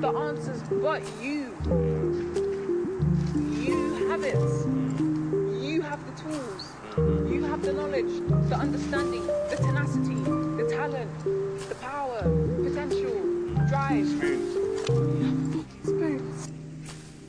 the answers but you. You have it. You have the tools. You have the knowledge, the understanding, the tenacity, the talent, the power, potential, drive.